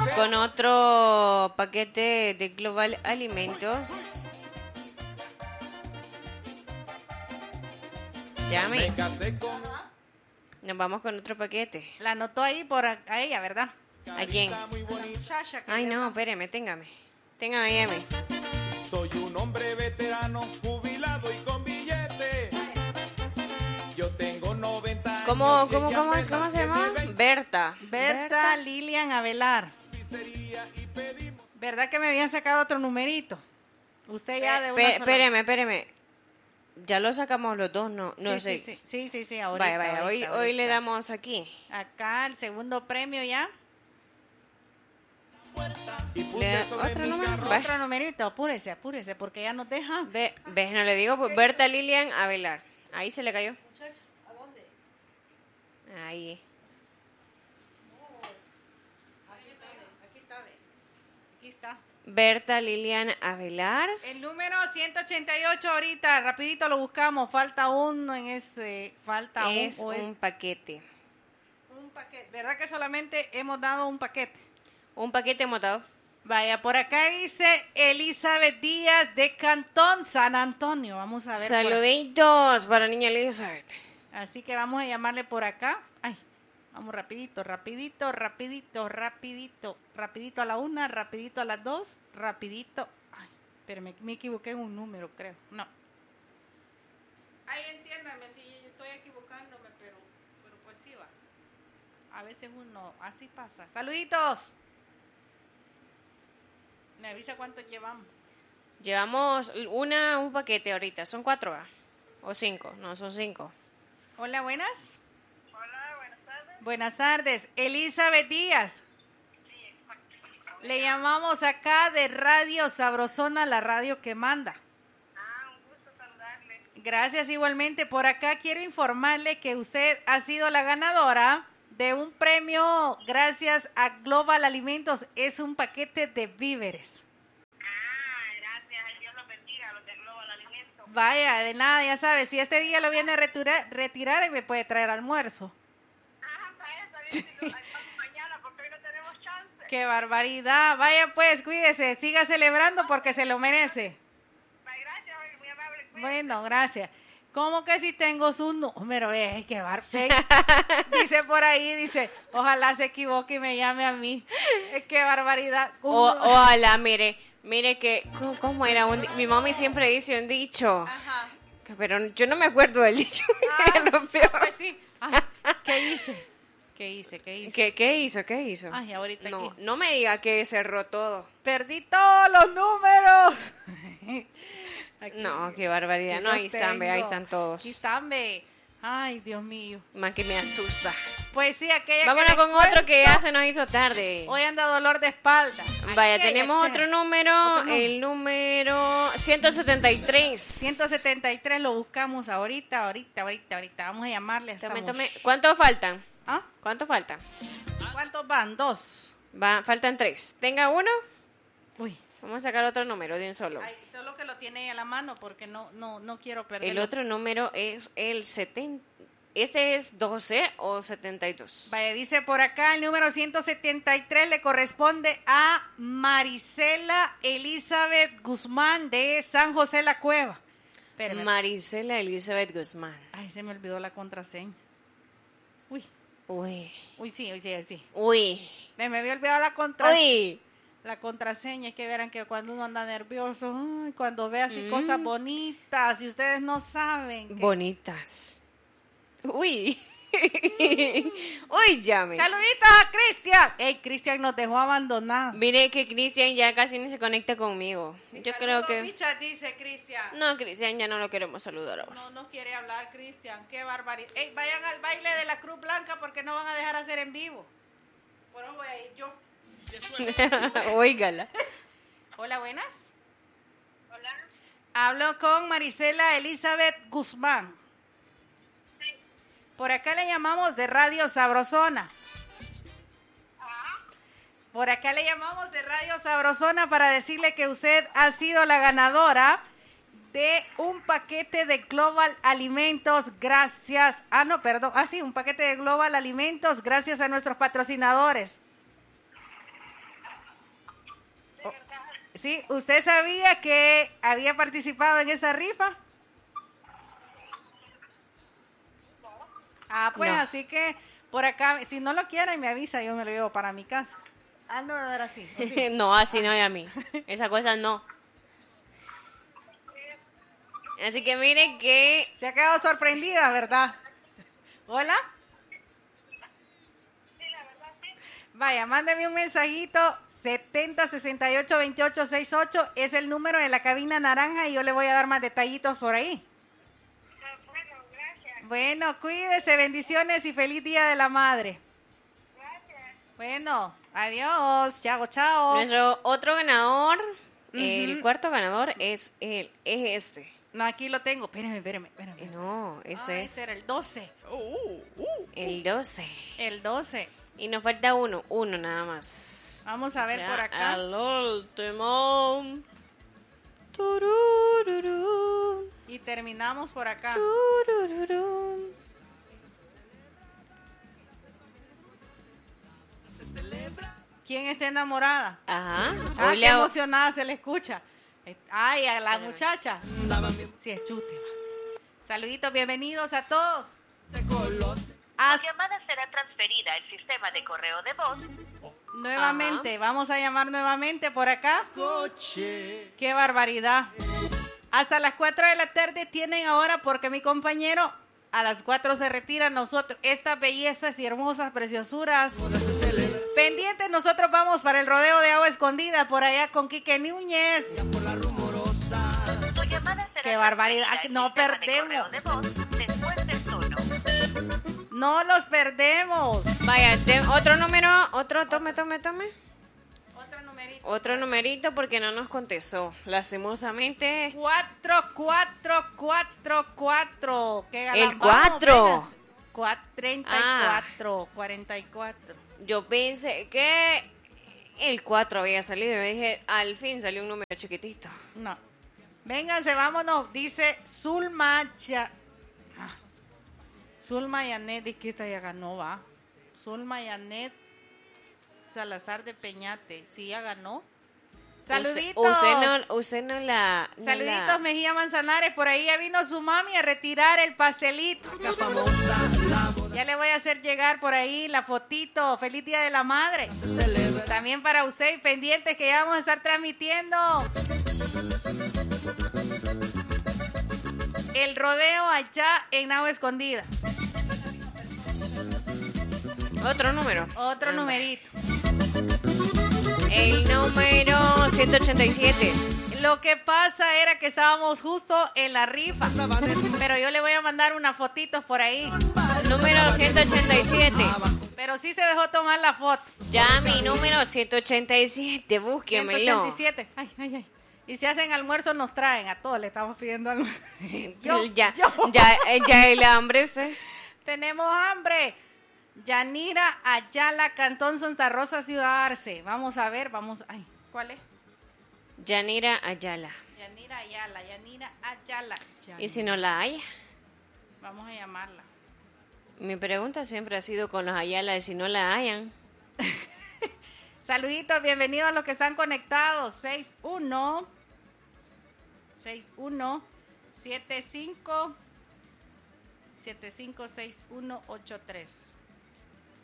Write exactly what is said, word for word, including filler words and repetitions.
vamos con otro paquete de Global Alimentos. Llame. Nos vamos con otro paquete. La anotó ahí por a, a ella, ¿verdad? ¿A quién? La muchacha que Ay, le no, da- espéreme, téngame. Téngame, llame. Soy un hombre veterano, jubilado y con billete. Yo tengo noventa años. ¿Cómo, y cómo, ella cómo, es, apenas ¿Cómo se tiene llama? veinte. Berta. Berta Lilian Avelar. Pizzería y pedimos. ¿Verdad que me habían sacado otro numerito? Usted ya de una Pe- sola- Espéreme, espéreme. Ya lo sacamos los dos, no, no sí, sé. sí, sí, sí, sí, sí, ahorita, Vaya, vaya, ahorita, hoy, hoy le ahorita. damos aquí. Acá el segundo premio ya. Y Le puse da sobre otro mi número. carro. Va. Otro numerito, apúrese, apúrese, porque ya nos deja. Ve, ves, no le digo, pues, Berta Lilian Avelar. Ahí se le cayó. ¿A dónde? Ahí. Aquí está, ve, aquí está, ve. Aquí está. Berta Lilian Avelar. El número ciento ochenta y ocho ahorita, rapidito lo buscamos, falta uno en ese, falta Es un, o un es paquete. un paquete. ¿Verdad que solamente hemos dado un paquete? Un paquete motado. Vaya, por acá dice Elizabeth Díaz de Cantón, San Antonio. Vamos a ver. por- Saluditos para niña Elizabeth. Así que vamos a llamarle por acá. Ay, vamos rapidito, rapidito, rapidito, rapidito, rapidito a la una, rapidito a las dos, rapidito. Ay, pero me, me equivoqué en un número, creo. No. Ay, entiéndame si estoy equivocándome, pero, pero pues sí va. A veces uno, así pasa. Saluditos. Me avisa cuántos llevamos. Llevamos una, un paquete ahorita. ¿Son cuatro? ¿Va? ¿O cinco? No, son cinco. Hola, buenas. Hola, buenas tardes. Buenas tardes. Elizabeth Díaz. Le llamamos acá de Radio Sabrosona, la radio que manda. Ah, un gusto saludarle. Gracias igualmente. Por acá quiero informarle que usted ha sido la ganadora de un premio gracias a Global Alimentos. Es un paquete de víveres. Ah, gracias. Ay, Dios los bendiga, los de Global Alimentos. Vaya, de nada, ya sabe. Si este día lo viene a retirar, retirar me puede traer almuerzo. Ah, vaya, está bien. Si no, ahí vamos mañana porque hoy no tenemos chance. ¡Qué barbaridad! Vaya pues, cuídese, siga celebrando porque se lo merece. Bye, gracias, oye, muy amable. Cuídate. Bueno, gracias. ¿Cómo que si tengo su número? Eh, qué barbe. Dice por ahí, dice, ojalá se equivoque y me llame a mí. Eh, qué barbaridad. O, Uno- ojalá, mire, mire que, ¿cómo, cómo era? Un di- mi mami siempre dice un dicho, Ajá. que- pero yo no me acuerdo del dicho. Ah, Lo peor. pues sí. Ay, ¿qué hice? ¿Qué hice? ¿Qué hice? ¿Qué, ¿Qué hizo? ¿Qué hizo? Ay, ahorita no, aquí. no me diga que cerró todo. Perdí todos los números. Aquí- No, qué barbaridad. aquí No, los ahí están, ve, ahí tengo. están todos. Aquí están, ve. Ay, Dios mío. Más que me asusta. Pues sí, aquella Vámonos que les con otro que ya cuento, se nos hizo tarde. hoy anda dolor de espalda. Vaya, Aquella, tenemos che. otro número, Otro número. el número ciento setenta y tres. ciento setenta y tres lo buscamos ahorita, ahorita, ahorita, ahorita. Vamos a llamarle. Tome, estamos- tome. ¿Cuántos faltan? ¿Ah? ¿Cuántos faltan? ¿Cuántos van? Dos. Va, faltan tres. Tenga uno. Uy. Vamos a sacar otro número de un solo. Ay, todo lo que lo tiene ahí a la mano porque no, no, no quiero perderlo. El otro número es el setenta. ¿Este es doce o setenta y dos? Vaya, dice por acá el número ciento setenta y tres le corresponde a Marisela Elizabeth Guzmán de San José La Cueva. Espérame. Marisela Elizabeth Guzmán. Ay, se me olvidó la contraseña. Uy, Uy. uy, sí, uy, sí, sí. Uy. Me, me había olvidado la contraseña. Uy. La contraseña, es que verán que cuando uno anda nervioso, ay, cuando ve así Mm. cosas bonitas, y ustedes no saben. que- Bonitas. Uy. Uy, llame. Saluditos a Cristian. Ey, Cristian nos dejó abandonados. Mire que Cristian ya casi ni se conecta conmigo. Yo creo Saludos, que... picha, dice Cristian. No, Cristian ya no lo queremos saludar ahora. No nos quiere hablar, Cristian. Qué barbaridad. Ey, vayan al baile de la Cruz Blanca porque no van a dejar hacer en vivo. Por eso voy a ir yo. Óigala. Hola, buenas. Hola. Hablo con Marisela Elizabeth Guzmán. Por acá le llamamos de Radio Sabrosona. Por acá le llamamos de Radio Sabrosona para decirle que usted ha sido la ganadora de un paquete de Global Alimentos gracias... Ah, no, perdón. Ah, sí, un paquete de Global Alimentos gracias a nuestros patrocinadores. Sí, ¿usted sabía que había participado en esa rifa? Ah, pues No. así que por acá, si no lo quieren, me avisa, yo me lo llevo para mi casa. Ah, no, no era así. ¿o sí? No, así no es a mí. Esa cosa no. Así que mire que... Se ha quedado sorprendida, ¿verdad? ¿Hola? Vaya, mándeme un mensajito, setenta sesenta y ocho veintiocho sesenta y ocho, es el número de la cabina naranja y yo le voy a dar más detallitos por ahí. Bueno, gracias. Bueno, cuídese, bendiciones y feliz Día de la Madre. Gracias. Bueno, adiós, chao, chao. Nuestro otro ganador, el Ujú. cuarto ganador es el, es este. No, aquí lo tengo, espérame, espérame, espérame. Eh, No, este Ah, es ese era el doce. el doce. El doce. Y nos falta uno, uno nada más. Vamos a ver Ya por acá. al último. Turururú, Y terminamos por acá. turururú. ¿Quién está enamorada? Ajá. Ah, Hoy qué le hago- emocionada se le escucha. Eh, Ay, a la muchacha. Sí, es chute. va. Saluditos, bienvenidos a todos. Ah, La llamada será transferida al sistema de correo de voz. nuevamente, vamos a llamar nuevamente por acá. Qué barbaridad. Hasta las cuatro de la tarde tienen ahora, porque mi compañero a las cuatro se retira. Nosotros, estas bellezas y hermosas preciosuras. Pendientes, nosotros vamos para el rodeo de agua escondida por allá con Quique Núñez. Su llamada será Qué barbaridad, transferida al no sistema de perdemos. correo de voz después del tono. No los perdemos. Vaya, te- otro número, otro, tome, tome, tome. Otro numerito. Otro numerito porque no nos contestó. Lastimosamente. Cuatro, cuatro, cuatro, cuatro. ¿Qué galán? El Vamos, cuatro. venga. Cuat- treinta y Ah. cuatro, cuarenta y cuatro. Yo pensé que el cuatro había salido. Y me dije, al fin salió un número chiquitito. No. Vénganse, vámonos. Dice Zulma Ya... ah. Zulma Yanet, dice que esta ya ganó, va. Zulma Yanet Salazar de Peñate. Sí, ya ganó. Saluditos. Usted, usted no, usted no la. no Saluditos, la- Mejía Manzanares. Por ahí ya vino su mami a retirar el pastelito. Ya le voy a hacer llegar por ahí la fotito. Feliz Día de la Madre. También para usted y pendientes que ya vamos a estar transmitiendo el rodeo allá en Agua Escondida. Otro número. Otro Ah, numerito. El número ciento ochenta y siete. Lo que pasa era que estábamos justo en la rifa. Pero yo le voy a mandar unas fotitos por ahí. Número ciento ochenta y siete. Pero sí se dejó tomar la foto. Ya mi número ciento ochenta y siete. Búsquemelo. ciento ochenta y siete. Ay, ay, ay. Y si hacen almuerzo nos traen. A todos le estamos pidiendo almuerzo. Yo, ya, yo. ya, eh, ya el hambre usted. Tenemos hambre. Yanira Ayala, Cantón Santa Rosa, Ciudad Arce. Vamos a ver, vamos. Ay, ¿cuál es? Yanira Ayala. Yanira Ayala, Yanira Ayala. ¿Y si no la hay? Vamos a llamarla. Mi pregunta siempre ha sido con los Ayala y si no la hayan. Saluditos, bienvenidos a los que están conectados. seis uno seis uno siete cinco siete cinco seis uno ocho tres.